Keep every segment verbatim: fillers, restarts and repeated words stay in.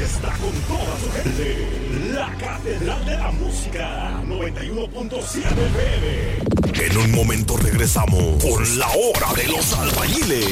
está con toda su gente. La Catedral de la Música, noventa y uno punto siete F M. En un momento regresamos con la hora de los albañiles.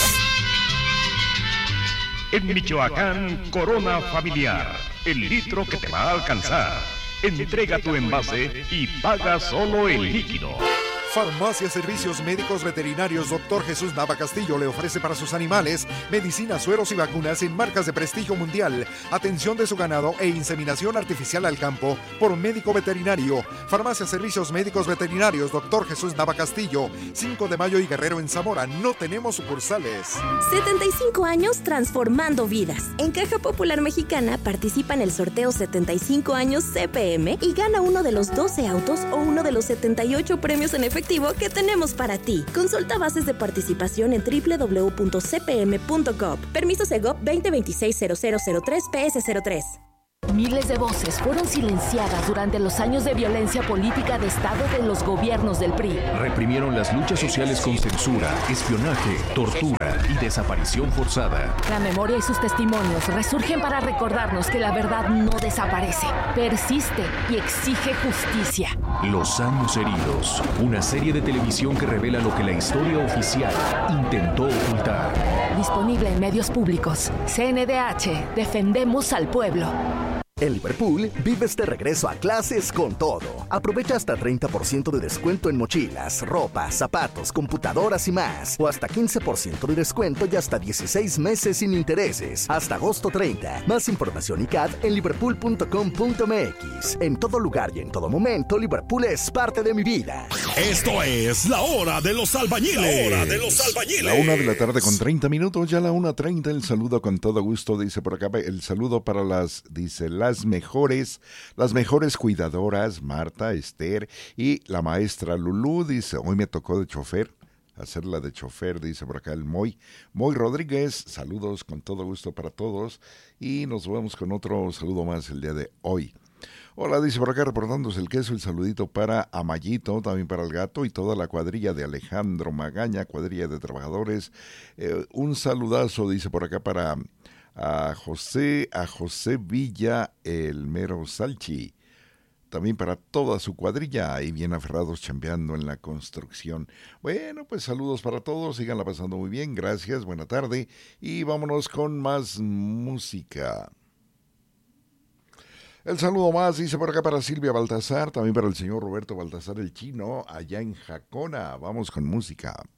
En Michoacán, Corona Familiar, el litro que te va a alcanzar. Entrega tu envase y paga solo el líquido. Farmacia Servicios Médicos Veterinarios doctor Jesús Nava Castillo le ofrece para sus animales medicinas, sueros y vacunas en marcas de prestigio mundial, atención de su ganado e inseminación artificial al campo por médico veterinario. Farmacia Servicios Médicos Veterinarios doctor Jesús Nava Castillo, cinco de mayo y Guerrero en Zamora. No tenemos sucursales. setenta y cinco años transformando vidas. En Caja Popular Mexicana participa en el sorteo setenta y cinco años C P M y gana uno de los doce autos o uno de los setenta y ocho premios en efectivo que tenemos para ti. Consulta bases de participación en doble u doble u doble u punto c p m punto gov. Permiso Segov veinte veintiséis cero cero cero tres P S cero tres. Miles de voces fueron silenciadas durante los años de violencia política de Estado de los gobiernos del P R I. Reprimieron las luchas sociales con censura, espionaje, tortura y desaparición forzada. La memoria y sus testimonios resurgen para recordarnos que la verdad no desaparece, persiste y exige justicia. Los años heridos, una serie de televisión que revela lo que la historia oficial intentó ocultar. Disponible en medios públicos. C N D H, defendemos al pueblo. En Liverpool, vives de regreso a clases con todo. Aprovecha hasta treinta por ciento de descuento en mochilas, ropa, zapatos, computadoras y más. O hasta quince por ciento de descuento y hasta dieciséis meses sin intereses. Hasta agosto treinta. Más información y C A D en liverpool punto com punto m x. En todo lugar y en todo momento, Liverpool es parte de mi vida. Esto es la hora de los albañiles. La hora de los albañiles. La una de la tarde con treinta minutos, ya la una treinta. El saludo con todo gusto, dice por acá. El saludo para las, dice, las mejores, las mejores cuidadoras, Marta, Esther y la maestra Lulú, dice, hoy me tocó de chofer, hacerla de chofer, dice por acá el Moy. Moy Rodríguez, saludos con todo gusto para todos y nos vamos con otro saludo más el día de hoy. Hola, dice por acá reportándose el queso, el saludito para Amayito, también para el gato y toda la cuadrilla de Alejandro Magaña, cuadrilla de trabajadores. Eh, un saludazo, dice por acá para a José, a José Villa, el mero Salchi. También para toda su cuadrilla, ahí bien aferrados chambeando en la construcción. Bueno, pues saludos para todos, síganla pasando muy bien, gracias, buena tarde y vámonos con más música. El saludo más, dice por acá para Silvia Baltasar, también para el señor Roberto Baltasar el Chino, allá en Jacona. Vamos con música.